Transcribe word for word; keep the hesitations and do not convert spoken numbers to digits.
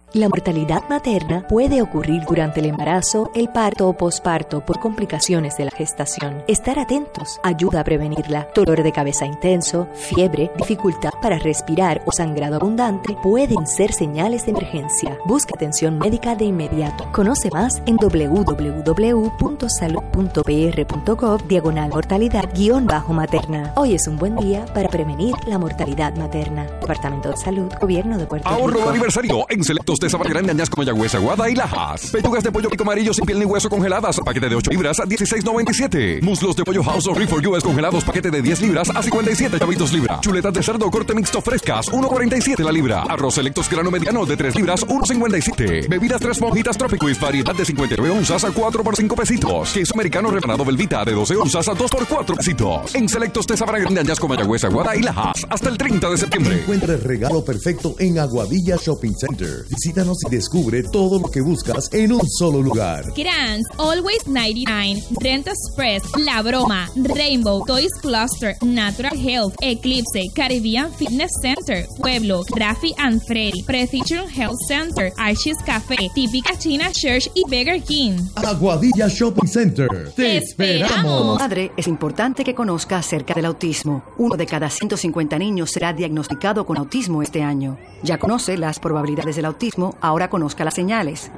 La mortalidad materna puede ocurrir durante el embarazo, el parto o posparto por complicaciones de la gestación. Estar atentos ayuda a prevenirla. Dolor de cabeza intenso, fiebre, dificultad para respirar o sangrado abundante pueden ser señales de emergencia. Busca atención médica de inmediato. Conoce más en doble u doble u doble u punto salud punto p r punto gov diagonal mortalidad guión bajo materna. Hoy es un buen día para prevenir la mortalidad materna. Departamento de Salud, Gobierno de Puerto Rico. Ahorro de aniversario en Selectos de Sabana Grande, Añasco, Mayagüez, Aguada y Lajas. Pechugas de pollo pico amarillo sin piel ni hueso congeladas, paquete de ocho libras a dieciséis noventa y siete. Muslos de pollo House of Reef for U S congelados, paquete de diez libras a cincuenta y siete chavitos libra. Chuletas de cerdo corte mixto frescas, uno cuarenta y siete la libra. Arroz Selectos grano mediano de tres libras, uno cincuenta y siete. Bebidas tres monjitas Tropiquist, variedad de cincuenta y nueve onzas a cuatro por cinco pesitos. Queso americano rebanado Velvita de doce onzas a dos por cuatro pesitos. En Selectos de Sabana Grande, Añasco, Mayagüez, Aguada y Lajas. Hasta el treinta de septiembre. Encuentra el regalo perfecto en Aguadilla Shopping Center. Visítanos y descubre todo lo que buscas en un solo lugar. Grants, Always noventa y nueve, Rent Express, La Broma, Rainbow, Toys Cluster, Natural Health, Eclipse, Caribbean Fitness Center, Pueblo, Rafi and Freddy, Precision Health Center, Archie's Café, Típica China Church y Burger King. Aguadilla Shopping Center. ¡Te esperamos! Como madre, es importante que conozca acerca del autismo. Uno de cada ciento cincuenta niños será diagnosticado con autismo este año. Ya conoce las probabilidades del autismo, ahora conozca las señales.